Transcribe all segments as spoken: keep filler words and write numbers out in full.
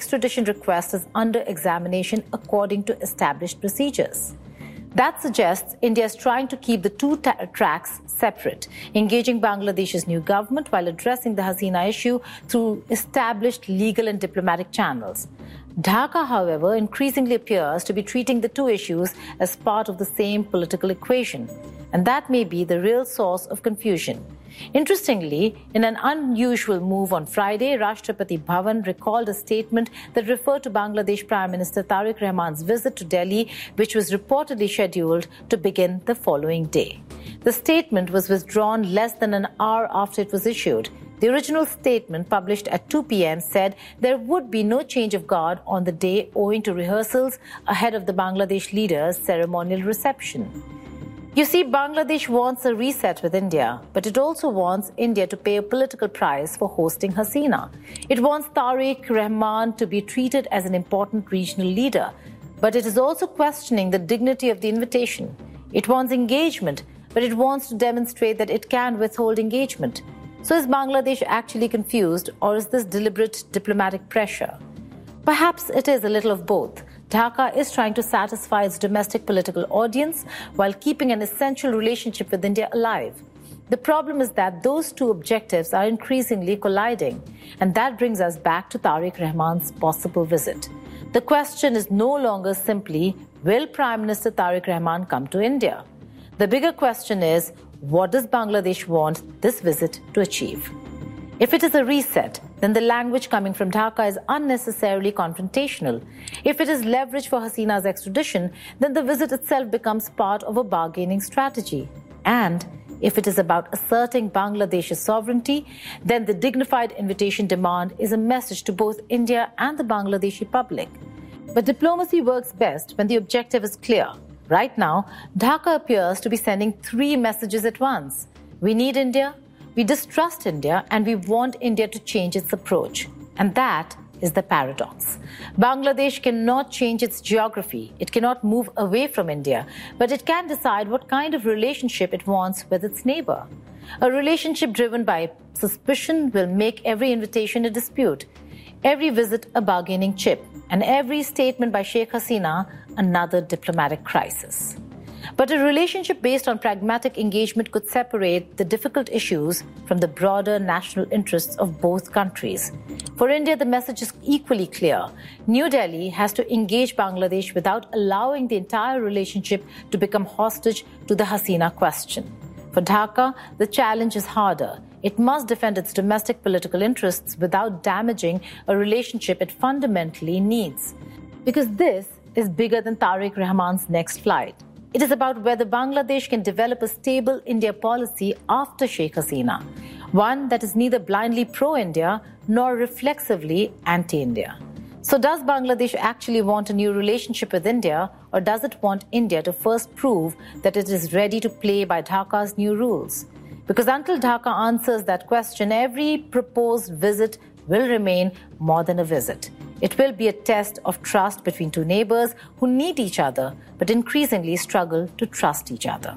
extradition request is under examination according to established procedures. That suggests India is trying to keep the two ta- tracks separate, engaging Bangladesh's new government while addressing the Hasina issue through established legal and diplomatic channels. Dhaka, however, increasingly appears to be treating the two issues as part of the same political equation, and that may be the real source of confusion. Interestingly, in an unusual move on Friday, Rashtrapati Bhavan recalled a statement that referred to Bangladesh Prime Minister Tariq Rahman's visit to Delhi, which was reportedly scheduled to begin the following day. The statement was withdrawn less than an hour after it was issued. The original statement, published at two p.m., said there would be no change of guard on the day owing to rehearsals ahead of the Bangladesh leader's ceremonial reception. You see, Bangladesh wants a reset with India, but it also wants India to pay a political price for hosting Hasina. It wants Tariq Rahman to be treated as an important regional leader, but it is also questioning the dignity of the invitation. It wants engagement, but it wants to demonstrate that it can withhold engagement. So is Bangladesh actually confused, or is this deliberate diplomatic pressure? Perhaps it is a little of both. Dhaka is trying to satisfy its domestic political audience while keeping an essential relationship with India alive. The problem is that those two objectives are increasingly colliding, and that brings us back to Tariq Rahman's possible visit. The question is no longer simply, will Prime Minister Tariq Rahman come to India? The bigger question is, what does Bangladesh want this visit to achieve? If it is a reset, then the language coming from Dhaka is unnecessarily confrontational. If it is leverage for Hasina's extradition, then the visit itself becomes part of a bargaining strategy. And if it is about asserting Bangladesh's sovereignty, then the dignified invitation demand is a message to both India and the Bangladeshi public. But diplomacy works best when the objective is clear. Right now, Dhaka appears to be sending three messages at once. We need India, we distrust India, and we want India to change its approach. And that is the paradox. Bangladesh cannot change its geography. It cannot move away from India, but it can decide what kind of relationship it wants with its neighbor. A relationship driven by suspicion will make every invitation a dispute, every visit a bargaining chip, and every statement by Sheikh Hasina another diplomatic crisis. But a relationship based on pragmatic engagement could separate the difficult issues from the broader national interests of both countries. For India, the message is equally clear. New Delhi has to engage Bangladesh without allowing the entire relationship to become hostage to the Hasina question. For Dhaka, the challenge is harder. It must defend its domestic political interests without damaging a relationship it fundamentally needs. Because this is bigger than Tariq Rahman's next flight. It is about whether Bangladesh can develop a stable India policy after Sheikh Hasina, one that is neither blindly pro-India nor reflexively anti-India. So does Bangladesh actually want a new relationship with India, or does it want India to first prove that it is ready to play by Dhaka's new rules? Because until Dhaka answers that question, every proposed visit will remain more than a visit. It will be a test of trust between two neighbors who need each other, but increasingly struggle to trust each other.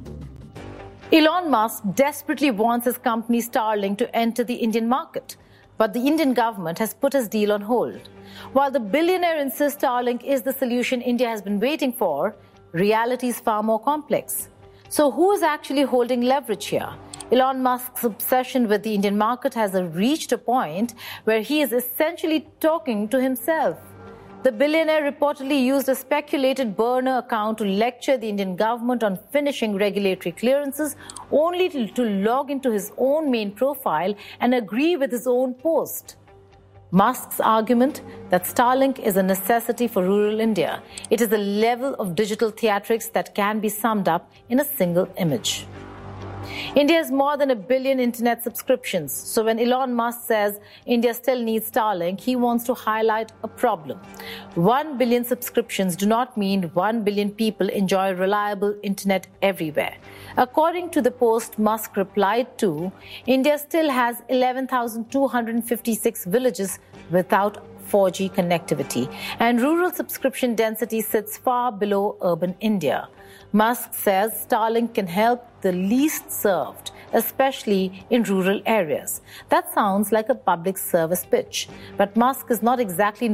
Elon Musk desperately wants his company Starlink to enter the Indian market, but the Indian government has put his deal on hold. While the billionaire insists Starlink is the solution India has been waiting for, reality is far more complex. So who is actually holding leverage here? Elon Musk's obsession with the Indian market has reached a point where he is essentially talking to himself. The billionaire reportedly used a speculated burner account to lecture the Indian government on finishing regulatory clearances, only to, to log into his own main profile and agree with his own post. Musk's argument that Starlink is a necessity for rural India. It is a level of digital theatrics that can be summed up in a single image. India has more than a billion internet subscriptions. So when Elon Musk says India still needs Starlink, he wants to highlight a problem. One billion subscriptions do not mean one billion people enjoy reliable internet everywhere. According to the post Musk replied to, India still has eleven thousand two hundred fifty-six villages without four G connectivity, and rural subscription density sits far below urban India. Musk says Starlink can help the least served, especially in rural areas. That sounds like a public service pitch, but Musk is not exactly